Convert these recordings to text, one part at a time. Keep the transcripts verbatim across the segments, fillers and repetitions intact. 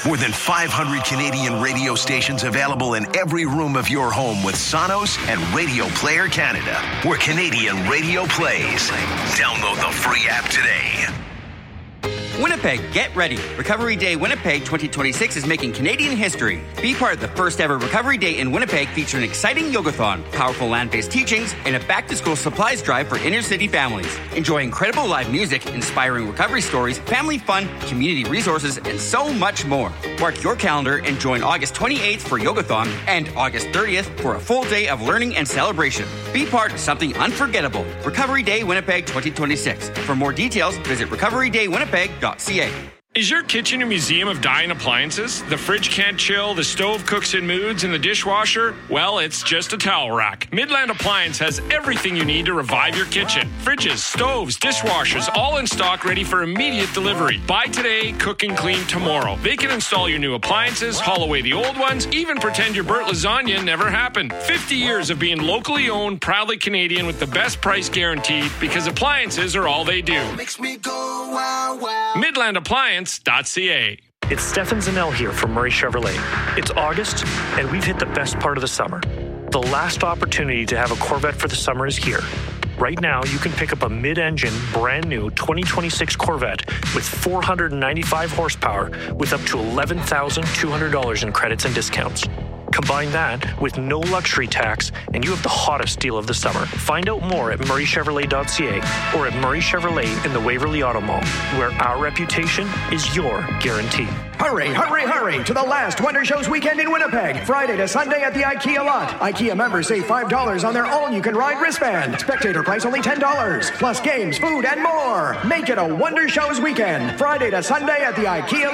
More than five hundred Canadian radio stations available in every room of your home with Sonos and Radio Player Canada, where Canadian radio plays. Download the free app today. Winnipeg, get ready. Recovery Day Winnipeg twenty twenty-six is making Canadian history. Be part of the first ever Recovery Day in Winnipeg featuring exciting yogathon, powerful land-based teachings, and a back-to-school supplies drive for inner-city families. Enjoy incredible live music, inspiring recovery stories, family fun, community resources, and so much more. Mark your calendar and join August twenty-eighth for yogathon and August thirtieth for a full day of learning and celebration. Be part of something unforgettable. Recovery Day Winnipeg twenty twenty-six. For more details, visit recovery day winnipeg dot c a. Is your kitchen a museum of dying appliances? The fridge can't chill, the stove cooks in moods, and the dishwasher? Well, it's just a towel rack. Midland Appliance has everything you need to revive your kitchen. Fridges, stoves, dishwashers, all in stock ready for immediate delivery. Buy today, cook and clean tomorrow. They can install your new appliances, haul away the old ones, even pretend your burnt lasagna never happened. fifty years of being locally owned, proudly Canadian with the best price guaranteed, because appliances are all they do. Makes me go wow wow. Midland Appliance. .ca. It's Stefan Zanel here from Murray Chevrolet. It's August, and we've hit the best part of the summer. The last opportunity to have a Corvette for the summer is here. Right now, you can pick up a mid-engine, brand-new twenty twenty-six Corvette with four hundred ninety-five horsepower with up to eleven thousand two hundred dollars in credits and discounts. Combine that with no luxury tax, and you have the hottest deal of the summer. Find out more at murray chevrolet dot c a or at Murray Chevrolet in the Waverly Auto Mall, where our reputation is your guarantee. Hurry, hurry, hurry to the last Wonder Shows weekend in Winnipeg. Friday to Sunday at the IKEA lot. IKEA members save five dollars on their all-you-can-ride wristband. Spectator price only ten dollars. Plus games, food, and more. Make it a Wonder Shows weekend. Friday to Sunday at the IKEA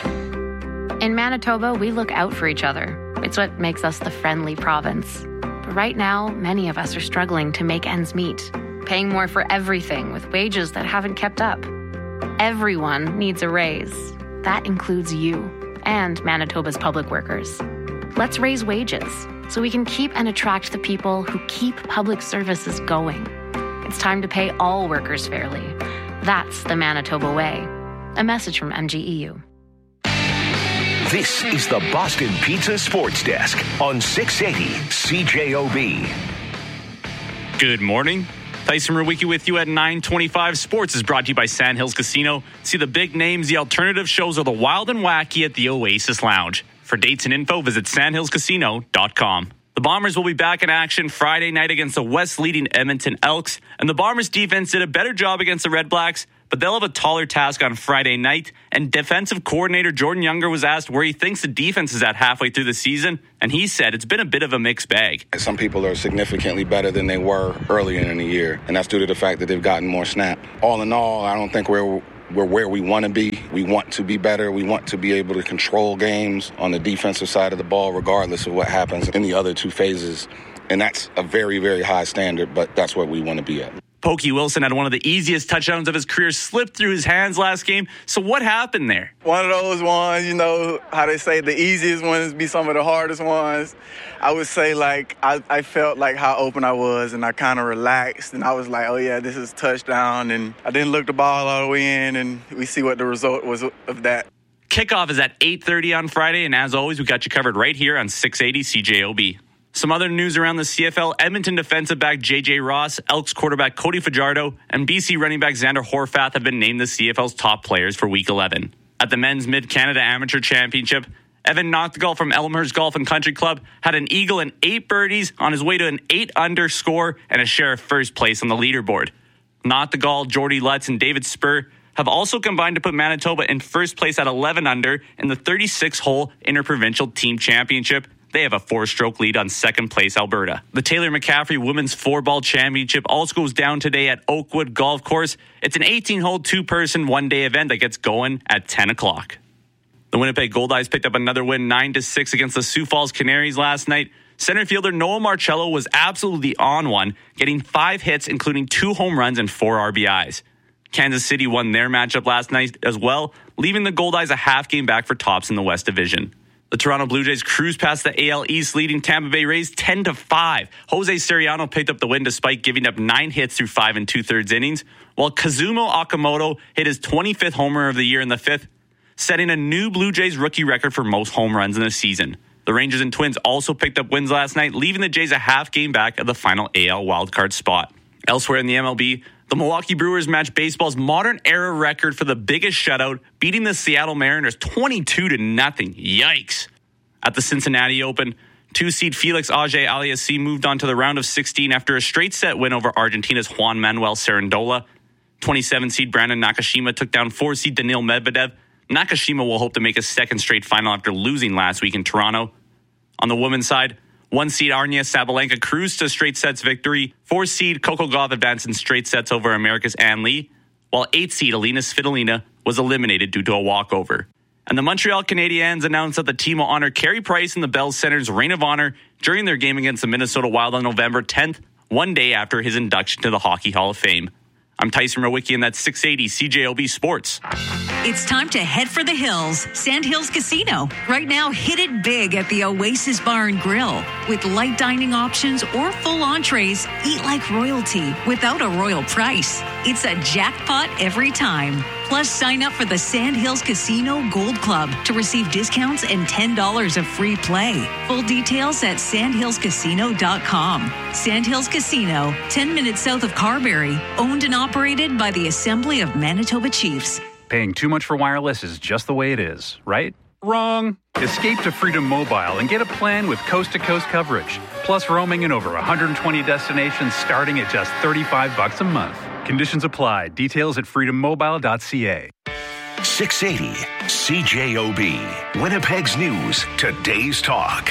lot. In Manitoba, we look out for each other. It's what makes us the friendly province. But right now, many of us are struggling to make ends meet, paying more for everything with wages that haven't kept up. Everyone needs a raise. That includes you and Manitoba's public workers. Let's raise wages so we can keep and attract the people who keep public services going. It's time to pay all workers fairly. That's the Manitoba way. A message from M G E U. This is the Boston Pizza Sports Desk on six eighty C J O B. Good morning. Tyson Rewicki with you at nine twenty-five. Sports is brought to you by Sandhills Casino. See the big names, the alternative shows, or the wild and wacky at the Oasis Lounge. For dates and info, visit sandhills casino dot com. The Bombers will be back in action Friday night against the West-leading Edmonton Elks, and the Bombers defense did a better job against the Red Blacks, but they'll have a taller task on Friday night, and defensive coordinator Jordan Younger was asked where he thinks the defense is at halfway through the season, and he said it's been a bit of a mixed bag. Some people are significantly better than they were earlier in the year, and that's due to the fact that they've gotten more snap. All in all, I don't think we're we're where we want to be. We want to be better. We want to be able to control games on the defensive side of the ball, regardless of what happens in the other two phases. And that's a very, very high standard, but that's where we want to be at. Pokey Wilson had one of the easiest touchdowns of his career slipped through his hands last game. So what happened there? One of those ones, you know, how they say the easiest ones be some of the hardest ones. I would say, like, I, I felt like how open I was, and I kind of relaxed, and I was like, oh, yeah, this is touchdown. And I didn't look the ball all the way in, and we see what the result was of that. Kickoff is at eight thirty on Friday, and as always, we got you covered right here on six eighty C J O B. Some other news around the C F L, Edmonton defensive back J J Ross, Elks quarterback Cody Fajardo, and B C running back Xander Horvath have been named the C F L's top players for Week eleven. At the Men's Mid-Canada Amateur Championship, Evan Noctegal from Elmhurst Golf and Country Club had an eagle and eight birdies on his way to an eight under score and a share of first place on the leaderboard. Noctegal, Jordy Lutz, and David Spur have also combined to put Manitoba in first place at eleven under in the thirty-six hole Interprovincial Team Championship. They have a four-stroke lead on second place Alberta. The Taylor McCaffrey Women's Four-Ball Championship also goes down today at Oakwood Golf Course. It's an eighteen-hole, two-person, one-day event that gets going at ten o'clock. The Winnipeg Goldeyes picked up another win nine to six against the Sioux Falls Canaries last night. Center fielder Noah Marcello was absolutely on one, getting five hits, including two home runs and four R B Is. Kansas City won their matchup last night as well, leaving the Goldeyes a half game back for tops in the West Division. The Toronto Blue Jays cruised past the A L East, leading Tampa Bay Rays ten to five. Jose Siriano picked up the win despite giving up nine hits through five and two-thirds innings, while Kazumo Okamoto hit his twenty-fifth homer of the year in the fifth. setting a new Blue Jays rookie record for most home runs in a season. The Rangers and Twins also picked up wins last night, leaving the Jays a half game back of the final A L wildcard spot. Elsewhere in the M L B, the Milwaukee Brewers matched baseball's modern era record for the biggest shutout, beating the Seattle Mariners twenty-two to nothing. Yikes. At the Cincinnati Open, two-seed Felix Auger-Aliassime moved on to the round of sixteen after a straight-set win over Argentina's Juan Manuel Cerundola. twenty-seven seed Brandon Nakashima took down four-seed Daniil Medvedev. Nakashima will hope to make a second straight final after losing last week in Toronto. On the women's side, one-seed Arnia Sabalenka cruised to straight sets victory. Four-seed Coco Gauff advanced in straight sets over America's Ann Lee, while eight-seed Alina Svitolina was eliminated due to a walkover. And the Montreal Canadiens announced that the team will honor Carey Price in the Bell Center's Reign of Honor during their game against the Minnesota Wild on November tenth, one day after his induction to the Hockey Hall of Fame. I'm Tyson Rowicki, and that's six eighty C J O B Sports. It's time to head for the hills. Sandhills Casino. Right now, hit it big at the Oasis Bar and Grill. With light dining options or full entrees, eat like royalty without a royal price. It's a jackpot every time. Plus, sign up for the Sandhills Casino Gold Club to receive discounts and ten dollars of free play. Full details at sandhills casino dot com. Sandhills Casino, ten minutes south of Carberry. Owned and operated by the Assembly of Manitoba Chiefs. Paying too much for wireless is just the way it is, right? Wrong. Escape to Freedom Mobile and get a plan with coast-to-coast coverage, plus roaming in over one hundred twenty destinations starting at just thirty-five bucks a month. Conditions apply. Details at freedom mobile dot c a. six eighty C J O B, Winnipeg's news, today's talk.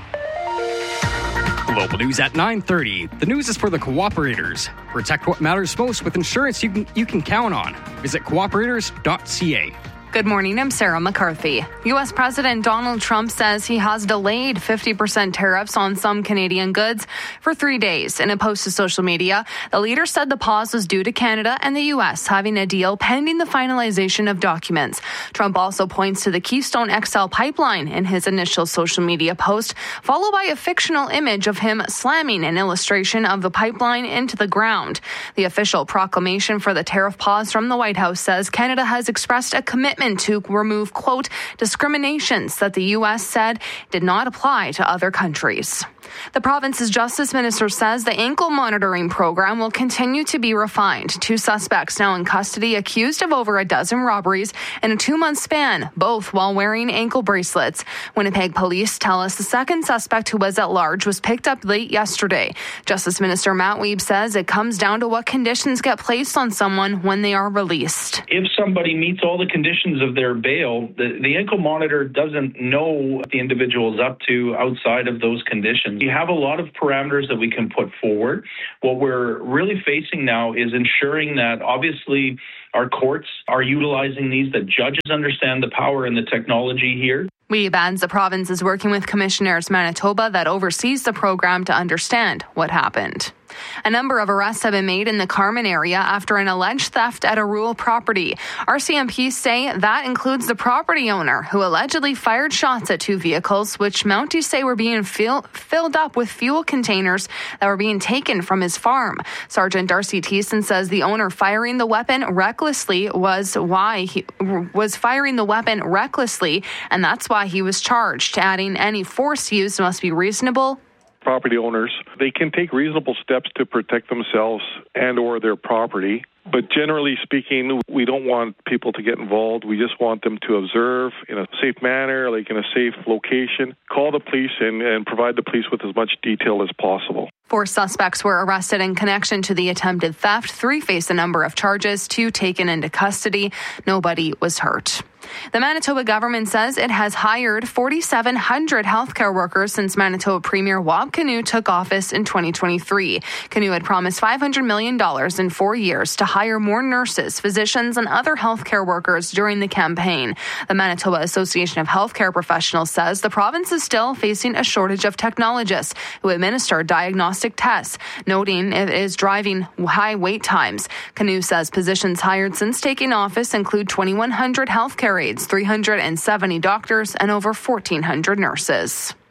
Global news at nine thirty. The news is for the cooperators. Protect what matters most with insurance you can, you can count on. Visit cooperators dot c a. Good morning, I'm Sarah McCarthy. U S President Donald Trump says he has delayed fifty percent tariffs on some Canadian goods for three days. In a post to social media, the leader said the pause was due to Canada and the U S having a deal pending the finalization of documents. Trump also points to the Keystone X L pipeline in his initial social media post, followed by a fictional image of him slamming an illustration of the pipeline into the ground. The official proclamation for the tariff pause from the White House says Canada has expressed a commitment to remove, quote, discriminations that the U S said did not apply to other countries. The province's justice minister says the ankle monitoring program will continue to be refined. Two suspects now in custody accused of over a dozen robberies in a two-month span, both while wearing ankle bracelets. Winnipeg police tell us the second suspect who was at large was picked up late yesterday. Justice Minister Matt Wiebe says it comes down to what conditions get placed on someone when they are released. If somebody meets all the conditions of their bail, the, the ankle monitor doesn't know what the individual is up to outside of those conditions. We have a lot of parameters that we can put forward. What we're really facing now is ensuring that obviously our courts are utilizing these, that judges understand the power and the technology here. Wiebe adds the province is working with Commissioners Manitoba that oversees the program to understand what happened. A number of arrests have been made in the Carman area after an alleged theft at a rural property. R C M P say that includes the property owner who allegedly fired shots at two vehicles, which Mounties say were being fill, filled up with fuel containers that were being taken from his farm. Sergeant Darcy Thiessen says the owner firing the weapon recklessly was why he was firing the weapon recklessly, and that's why he was charged, adding any force used must be reasonable. Property owners, they can take reasonable steps to protect themselves and or their property. But generally speaking, we don't want people to get involved. We just want them to observe in a safe manner, like in a safe location, call the police and, and provide the police with as much detail as possible. Four suspects were arrested in connection to the attempted theft. Three face a number of charges, two taken into custody. Nobody was hurt. The Manitoba government says it has hired four thousand seven hundred healthcare workers since Manitoba Premier Wab Kinew took office in twenty twenty-three. Kinew had promised five hundred million dollars in four years to hire more nurses, physicians, and other healthcare workers during the campaign. The Manitoba Association of Healthcare Professionals says the province is still facing a shortage of technologists who administer diagnostic tests, noting it is driving high wait times. Kinew says positions hired since taking office include twenty-one hundred healthcare aides, three hundred seventy doctors, and over fourteen hundred nurses.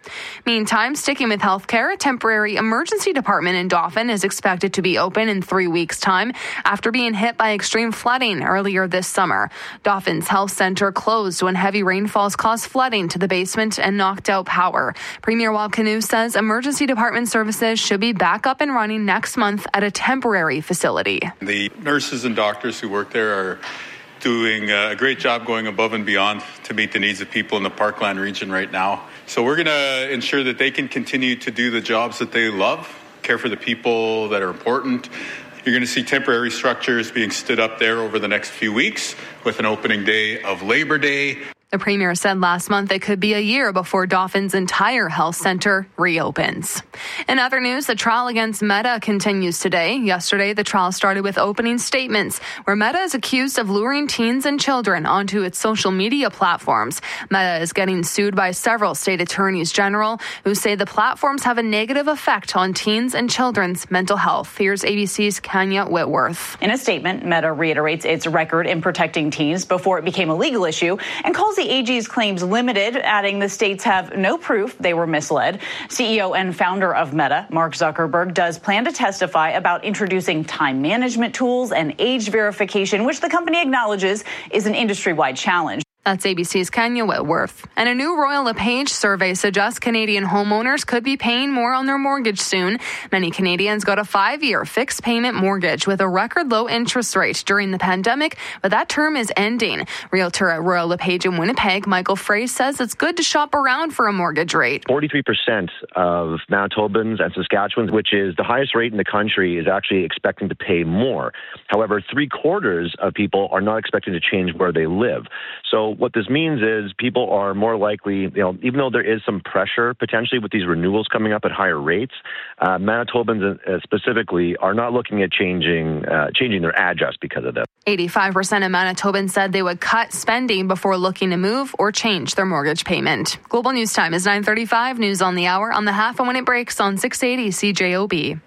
Meantime, sticking with healthcare, a temporary emergency department in Dauphin is expected to be open in three weeks' time after being hit by extreme flooding earlier this summer. Dauphin's health center closed when heavy rainfalls caused flooding to the basement and knocked out power. Premier Wab Kinew says emergency department services should be back up and running next month at a temporary facility. The nurses and doctors who work there are doing a great job going above and beyond to meet the needs of people in the Parkland region right now. So we're going to ensure that they can continue to do the jobs that they love, care for the people that are important. You're going to see temporary structures being stood up there over the next few weeks with an opening day of Labor Day. The premier said last month it could be a year before Dauphin's entire health center reopens. In other news, the trial against Meta continues today. Yesterday, the trial started with opening statements where Meta is accused of luring teens and children onto its social media platforms. Meta is getting sued by several state attorneys general who say the platforms have a negative effect on teens and children's mental health. Here's A B C's Kenya Whitworth. In a statement, Meta reiterates its record in protecting teens before it became a legal issue and calls the A G's claims limited, adding the states have no proof they were misled. C E O and founder of Meta, Mark Zuckerberg, does plan to testify about introducing time management tools and age verification, which the company acknowledges is an industry-wide challenge. That's A B C's Kenya Whitworth. And a new Royal LePage survey suggests Canadian homeowners could be paying more on their mortgage soon. Many Canadians got a five-year fixed payment mortgage with a record low interest rate during the pandemic, but that term is ending. Realtor at Royal LePage in Winnipeg, Michael Frey, says it's good to shop around for a mortgage rate. forty-three percent of Manitobans and Saskatchewans, which is the highest rate in the country, is actually expecting to pay more. However, three quarters of people are not expecting to change where they live. So what this means is people are more likely, you know, even though there is some pressure potentially with these renewals coming up at higher rates, uh, Manitobans uh, specifically are not looking at changing uh, changing their address because of this. eighty-five percent of Manitobans said they would cut spending before looking to move or change their mortgage payment. Global News Time is nine thirty-five. News on the hour on the half and when it breaks on six eighty C J O B.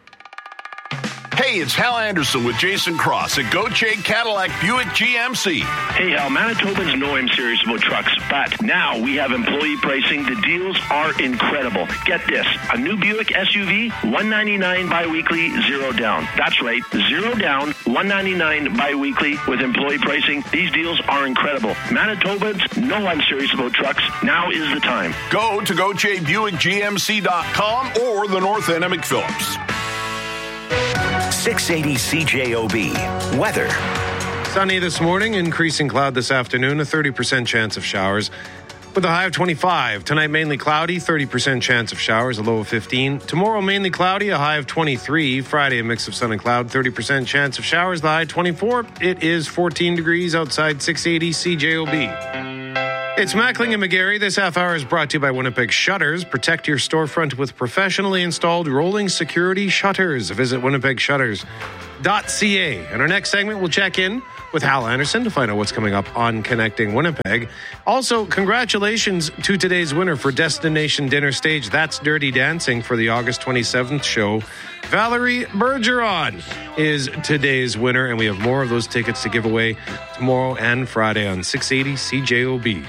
Hey, it's Hal Anderson with Jason Cross at Gauthier Cadillac Buick G M C. Hey, Hal, Manitobans know I'm serious about trucks, but now we have employee pricing. The deals are incredible. Get this, a new Buick S U V, one ninety-nine bi-weekly, zero down. That's right, zero down, one ninety-nine bi-weekly with employee pricing. These deals are incredible. Manitobans know I'm serious about trucks. Now is the time. Go to Gauthier Buick G M C dot com or the North End of McPhillips. six eighty C J O B. Weather. Sunny this morning, increasing cloud this afternoon, a thirty percent chance of showers with a high of twenty-five. Tonight, mainly cloudy, thirty percent chance of showers, a low of fifteen. Tomorrow, mainly cloudy, a high of twenty-three. Friday, a mix of sun and cloud, thirty percent chance of showers, the high twenty-four. It is fourteen degrees outside six eighty C J O B. It's Mackling and McGarry. This half hour is brought to you by Winnipeg Shutters. Protect your storefront with professionally installed rolling security shutters. Visit winnipeg shutters dot c a. In our next segment, we'll check in with Hal Anderson to find out what's coming up on Connecting Winnipeg. Also, congratulations to today's winner for Destination Dinner Stage. That's Dirty Dancing for the August twenty-seventh show. Valerie Bergeron is today's winner, and we have more of those tickets to give away tomorrow and Friday on six eighty C J O B.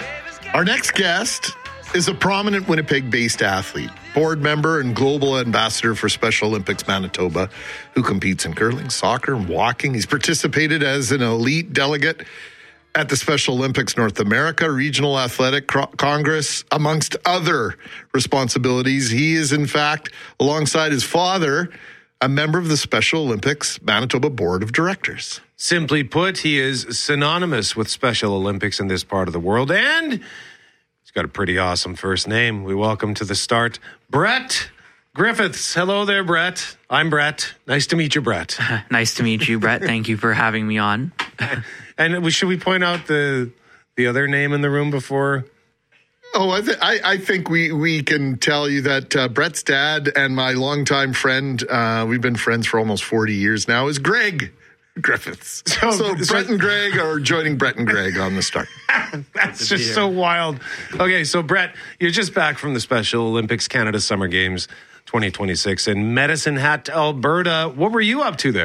Our next guest is a prominent Winnipeg-based athlete, board member and global ambassador for Special Olympics Manitoba, who competes in curling, soccer, and walking. He's participated as an elite delegate at the Special Olympics North America Regional Athletic Congress, amongst other responsibilities. He is, in fact, alongside his father, a member of the Special Olympics Manitoba Board of Directors. Simply put, he is synonymous with Special Olympics in this part of the world, and he's got a pretty awesome first name. We welcome to the start, Brett Griffiths. Hello there, Brett. I'm Brett. Nice to meet you, Brett. Nice to meet you, Brett. Thank you for having me on. And we, should we point out the the other name in the room before? Oh, I, th- I, I think we, we can tell you that uh, Brett's dad and my longtime friend, uh, we've been friends for almost forty years now, is Greg Griffiths. So, so Brett and Greg are joining Brett and Greg on the start. That's just so wild. Okay, so Brett, you're just back from the Special Olympics Canada Summer Games twenty twenty-six in Medicine Hat, Alberta. What were you up to there?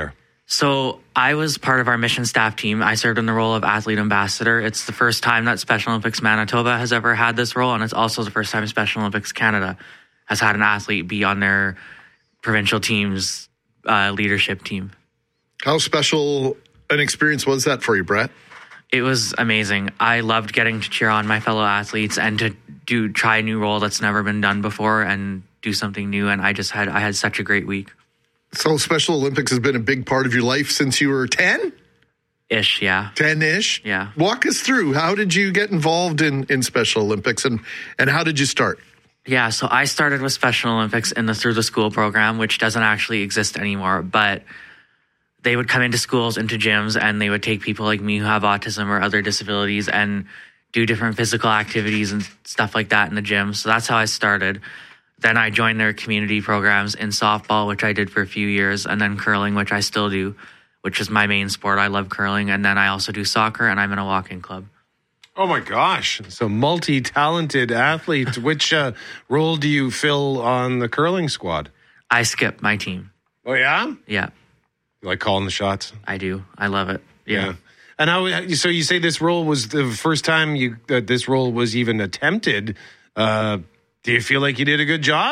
So I was part of our mission staff team. I served in the role of athlete ambassador. It's the first time that Special Olympics Manitoba has ever had this role, and it's also the first time Special Olympics Canada has had an athlete be on their provincial team's uh, leadership team. How special an experience was that for you, Brett? It was amazing. I loved getting to cheer on my fellow athletes and to do try a new role that's never been done before and do something new. And I just had I had such a great week. So Special Olympics has been a big part of your life since you were ten? Ish, yeah. ten-ish? Yeah. Walk us through. How did you get involved in, in Special Olympics, and, and how did you start? Yeah, so I started with Special Olympics in the Through the School program, which doesn't actually exist anymore, but they would come into schools, into gyms, and they would take people like me who have autism or other disabilities and do different physical activities and stuff like that in the gym. So that's how I started. Then I joined their community programs in softball, which I did for a few years, and then curling, which I still do, which is my main sport. I love curling. And then I also do soccer, and I'm in a walking club. Oh, my gosh. So multi-talented athlete. Which uh, role do you fill on the curling squad? I skip my team. Oh, yeah? Yeah. You like calling the shots? I do. I love it. Yeah. yeah. And how? So you say this role was the first time you that this role was even attempted. Uh, do you feel like you did a good job?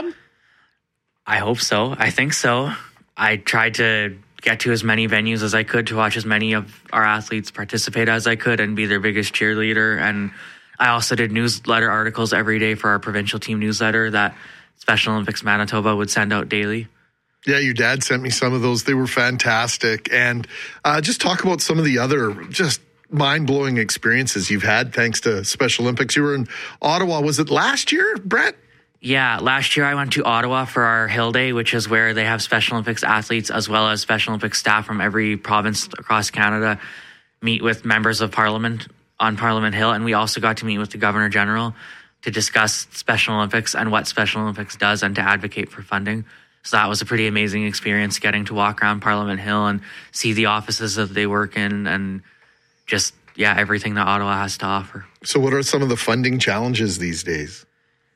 I hope so. I think so. I tried to get to as many venues as I could to watch as many of our athletes participate as I could and be their biggest cheerleader. And I also did newsletter articles every day for our provincial team newsletter that Special Olympics Manitoba would send out daily. Yeah, your dad sent me some of those. They were fantastic. And uh, just talk about some of the other just mind-blowing experiences you've had thanks to Special Olympics. You were in Ottawa. Was it last year, Brett? Yeah, last year I went to Ottawa for our Hill Day, which is where they have Special Olympics athletes as well as Special Olympics staff from every province across Canada meet with members of Parliament on Parliament Hill. And we also got to meet with the Governor General to discuss Special Olympics and what Special Olympics does and to advocate for funding. So that was a pretty amazing experience, getting to walk around Parliament Hill and see the offices that they work in and just, yeah, everything that Ottawa has to offer. So what are some of the funding challenges these days?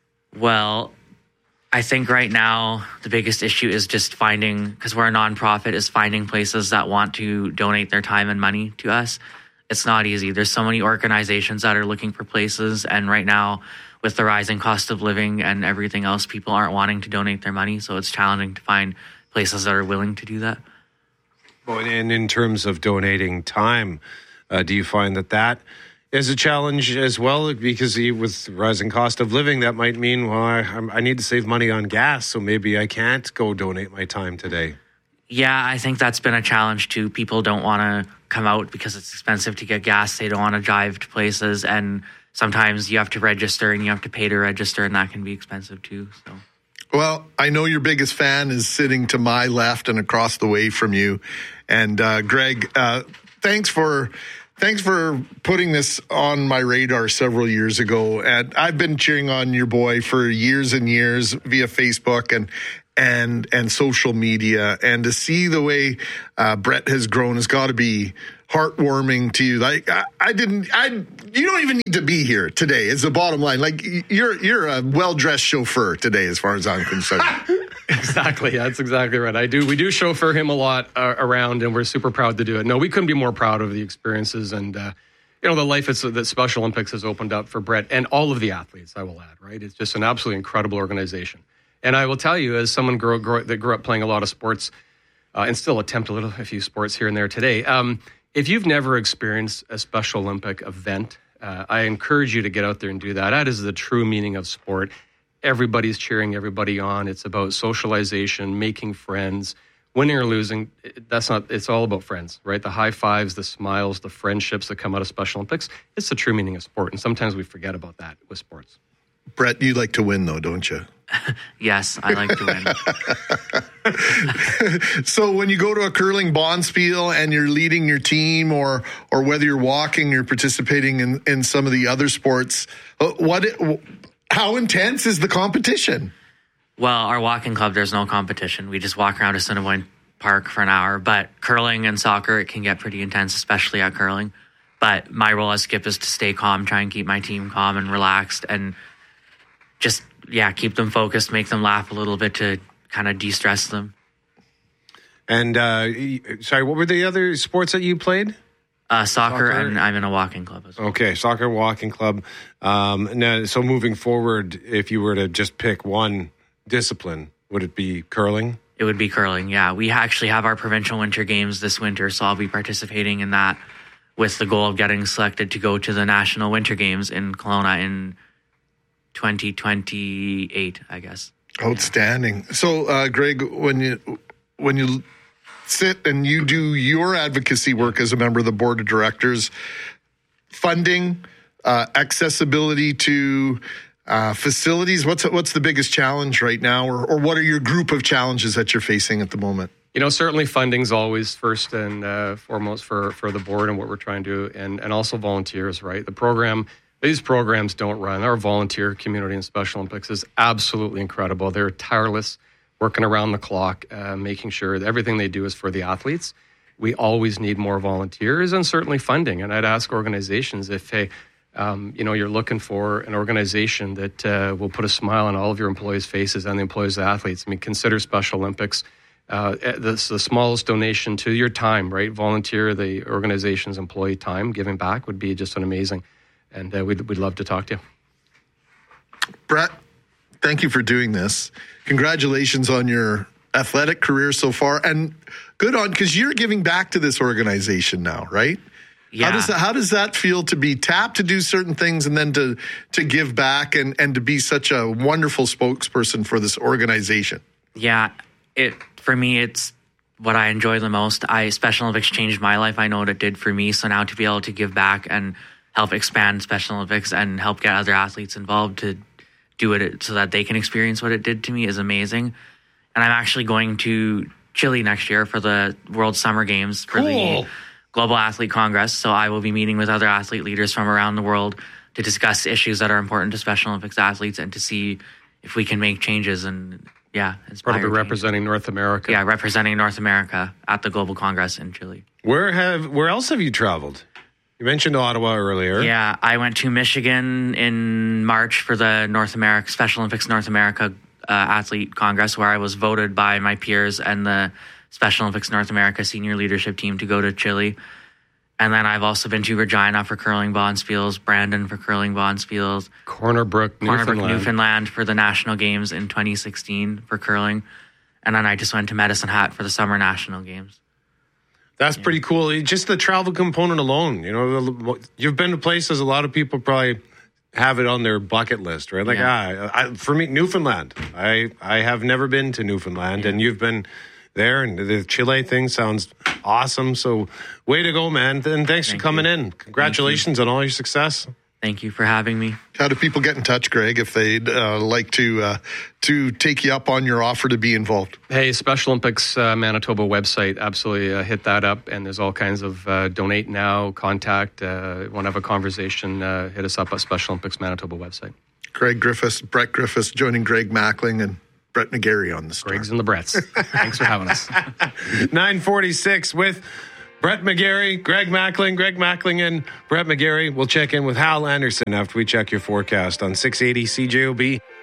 Well, I think right now the biggest issue is just finding, because we're a nonprofit, is finding places that want to donate their time and money to us. It's not easy. There's so many organizations that are looking for places, and right now with the rising cost of living and everything else, people aren't wanting to donate their money, so it's challenging to find places that are willing to do that. Well, and in terms of donating time, uh, do you find that that is a challenge as well? Because with rising cost of living, that might mean, well, I, I need to save money on gas, so maybe I can't go donate my time today. Yeah, I think that's been a challenge too. People don't want to come out because it's expensive to get gas. They don't want to drive to places, and sometimes you have to register and you have to pay to register, and that can be expensive too. So, well, I know your biggest fan is sitting to my left and across the way from you. And uh, Greg, uh, thanks for thanks for putting this on my radar several years ago. And I've been cheering on your boy for years and years via Facebook and and and social media. And to see the way uh, Brett has grown has got to be heartwarming to you. Like I, I didn't, I you don't even need to be here today. Is the bottom line. Like you're you're a well dressed chauffeur today, as far as I'm concerned. Exactly, that's exactly right. I do. We do chauffeur him a lot uh, around, and we're super proud to do it. No, we couldn't be more proud of the experiences and uh, you know the life it's, that Special Olympics has opened up for Brett and all of the athletes. I will add, right? It's just an absolutely incredible organization. And I will tell you, as someone grow, grow, that grew up playing a lot of sports uh, and still attempt a little a few sports here and there today. Um, If you've never experienced a Special Olympic event, uh, I encourage you to get out there and do that. That is the true meaning of sport. Everybody's cheering everybody on. It's about socialization, making friends, winning or losing. That's not. It's all about friends, right? The high fives, the smiles, the friendships that come out of Special Olympics. It's the true meaning of sport, and sometimes we forget about that with sports. Brett, you like to win, though, don't you? Yes, I like to win. So when you go to a curling bonspiel and you're leading your team, or or whether you're walking, you're participating in, in some of the other sports, what? How intense is the competition? Well, our walking club, there's no competition. We just walk around Assiniboine Park for an hour. But curling and soccer, it can get pretty intense, especially at curling. But my role as skip is to stay calm, try and keep my team calm and relaxed, and just, yeah, keep them focused, make them laugh a little bit to kind of de-stress them. And, uh, sorry, what were the other sports that you played? Uh, soccer, Soccer. and I'm in a walking club as well. Okay, soccer, walking club. Um, now, so moving forward, if you were to just pick one discipline, would it be curling? It would be curling, yeah. We actually have our provincial winter games this winter, so I'll be participating in that with the goal of getting selected to go to the national winter games in Kelowna in twenty twenty-eight, I guess. Outstanding. So, uh, Greg, when you when you sit and you do your advocacy work as a member of the board of directors, funding, uh, accessibility to uh, facilities, what's what's the biggest challenge right now, or, or what are your group of challenges that you're facing at the moment? You know, certainly funding's always first and uh, foremost for, for the board and what we're trying to do, and, and also volunteers, right? The program, these programs don't run. Our volunteer community in Special Olympics is absolutely incredible. They're tireless, working around the clock, uh, making sure that everything they do is for the athletes. We always need more volunteers and certainly funding. And I'd ask organizations if, hey, um, you know, you're looking for an organization that uh, will put a smile on all of your employees' faces and the employees of the athletes. I mean, consider Special Olympics. Uh, this the smallest donation to your time, right? Volunteer, the organization's employee time, giving back would be just an amazing. And uh, we'd, we'd love to talk to you. Brett, thank you for doing this. Congratulations on your athletic career so far, and good on, because you're giving back to this organization now, right? Yeah. How does that, how does that feel to be tapped to do certain things and then to to give back and, and to be such a wonderful spokesperson for this organization? Yeah, it for me, it's what I enjoy the most. I Special Olympics changed my life. I know what it did for me. So now to be able to give back and help expand Special Olympics and help get other athletes involved to do it so that they can experience what it did to me is amazing. And I'm actually going to Chile next year for the World Summer Games for Cool. the Global Athlete Congress. So I will be meeting with other athlete leaders from around the world to discuss issues that are important to Special Olympics athletes and to see if we can make changes and, yeah, inspire Probably change. representing North America. Yeah, representing North America at the Global Congress in Chile. Where have where else have you traveled? You mentioned Ottawa earlier. Yeah, I went to Michigan in March for the North America Special Olympics North America uh, Athlete Congress, where I was voted by my peers and the Special Olympics North America senior leadership team to go to Chile. And then I've also been to Regina for curling Bonspiels, Brandon for curling Bonspiels, Corner Brook, Corner Brook, Newfoundland. Newfoundland for the National Games in twenty sixteen for curling. And then I just went to Medicine Hat for the Summer National Games. That's yeah. pretty cool. Just the travel component alone, you know, you've been to places a lot of people probably have it on their bucket list, right? Like, yeah. ah, I, for me, Newfoundland. I I have never been to Newfoundland, yeah. and you've been there, and the Chile thing sounds awesome. So, way to go, man! And thanks Thank for coming you. in. Congratulations on all your success. Thank you for having me. How do people get in touch, Greg, if they'd uh, like to uh, to take you up on your offer to be involved? Hey, Special Olympics uh, Manitoba website, absolutely uh, hit that up. And there's all kinds of uh, donate now, contact, uh, want to have a conversation, uh, hit us up at Special Olympics Manitoba website. Greg Griffiths, Brett Griffiths, joining Greg Mackling and Brett McGarry on the Star. Greg's and the Bretts. Thanks for having us. nine forty-six with Brett McGarry, Greg Mackling, Greg Mackling and Brett McGarry. We'll check in with Hal Anderson after we check your forecast on six eighty C J O B.